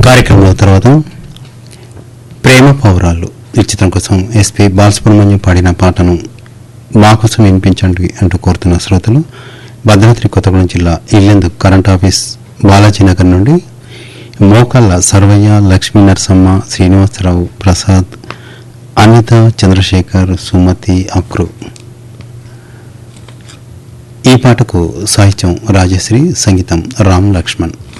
కార్యక్రమం తర్వాత ప్రేమ పౌరాలు ఈ చిత్రం కోసం ఎస్పి బాలసుబ్రహ్మణ్యం పాడిన పాటను మా కోసం వినిపించండి అంటూ కోరుతున్న శ్రోతలు భద్రాద్రి కొత్తగూడెం జిల్లా ఇల్లెందు కరెంట్ ఆఫీస్ బాలాజీనగర్ నుండి మోకళ్ళ సర్వయ్య లక్ష్మీ నరసమ్మ శ్రీనివాసరావు ప్రసాద్ అనిత చంద్రశేఖర్ సుమతి అక్రు. ఈ పాటకు సాహిత్యం రాజశ్రీ, సంగీతం రామ్ లక్ష్మణ్.